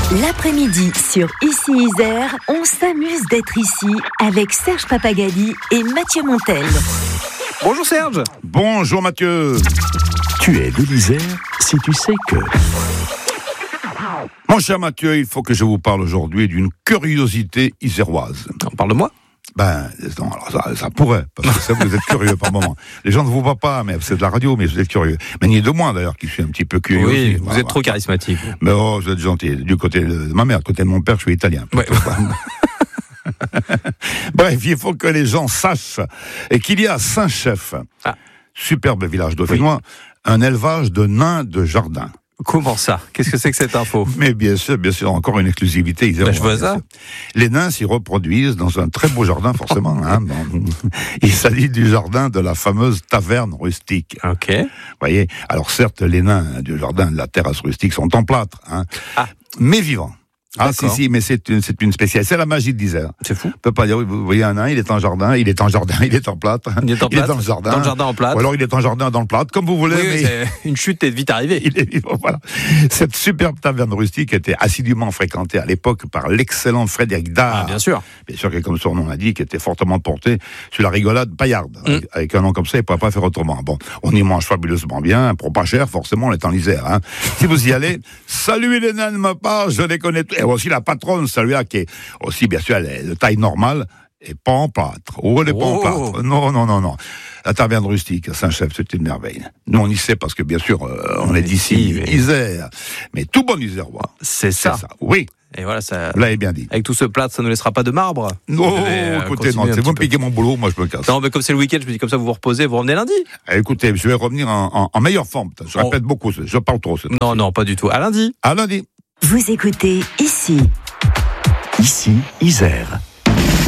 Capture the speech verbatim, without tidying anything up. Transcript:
L'après-midi sur Ici Isère, on s'amuse d'être ici avec Serge Papagali et Mathieu Montel. Bonjour Serge. Bonjour Mathieu. Tu es de l'Isère si tu sais que... Mon cher Mathieu, il faut que je vous parle aujourd'hui d'une curiosité iséroise. On parle de moi ? Ben, non, alors ça, ça pourrait, parce que ça, vous êtes curieux par moment. Les gens ne vous voient pas, mais c'est de la radio, mais vous êtes curieux. Mais ni de moi, d'ailleurs, qui suis un petit peu curieux. Oui, aussi. vous Voilà, êtes trop charismatique. Mais oh, vous êtes gentil. Du côté de ma mère, du côté de mon père, je suis italien. Ouais. Bref, il faut que les gens sachent et qu'il y a à Saint-Chef, ah. superbe village dauphinois, oui. un élevage de nains de jardin. Comment ça ? Qu'est-ce que c'est que cette info ? Mais bien sûr, bien sûr, encore une exclusivité. Ben, je vois ça. Les nains s'y reproduisent dans un très beau jardin, forcément. Hein, bon. Il s'agit du jardin de la fameuse taverne rustique. Ok. Vous voyez, alors certes, les nains du jardin de la terrasse rustique sont en plâtre, hein, ah. mais vivants. Ah D'accord. si si, mais c'est une c'est une spéciale, c'est la magie de l'Isère. C'est fou. On peut pas dire, vous voyez un nain, il est en jardin, il est en jardin, il est en plâtre. Il est en plâtre. Il est dans le jardin. Dans le jardin en plâtre. Ou alors il est en jardin dans le plâtre, comme vous voulez. Oui, mais... oui, c'est une chute est vite arrivée. Il est vivant, voilà. Cette superbe taverne rustique était assidûment fréquentée à l'époque par l'excellent Frédéric Dard. Ah, bien sûr. Bien sûr que, comme son nom l'indique, qui était fortement porté sur la rigolade paillarde. Mm. Avec, avec un nom comme ça, il ne pourrait pas faire autrement. Bon, on y mange fabuleusement bien, pour pas cher, forcément, on est en Isère. Hein. Si vous y allez, saluez les nains de ma part, je les connais tous. Et aussi la patronne, celui-là qui est aussi, bien sûr, elle est de taille normale, et pas en plâtre. Oh, elle est pas en plâtre. Non, non, non, non. La taverne rustique à Saint-Chef, c'est une merveille. Nous, on y sait parce que, bien sûr, euh, on, on est d'ici, mais... Isère. Mais tout bon Isérois. C'est ça. C'est ça. Oui. Et voilà, ça. Vous l'avez bien dit. Avec tout ce plâtre, ça ne laissera pas de marbre. Non, euh, écoutez, non, c'est vous me piquez mon boulot, moi je me casse. Non, mais comme c'est le week-end, je me dis comme ça, vous vous reposez, vous revenez lundi. Écoutez, je vais revenir en, en, en meilleure forme. Je oh. répète beaucoup, je parle trop. Non, non, pas du tout. À lundi. À lundi. Vous écoutez Ici. Ici, Isère.